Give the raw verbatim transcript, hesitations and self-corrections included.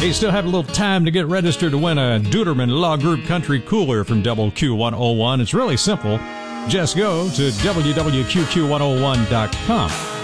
Hey, you still have a little time to get registered to win a Duderman Law Group Country Cooler from W Q one oh one. It's really simple. Just go to W W Q Q one oh one dot com.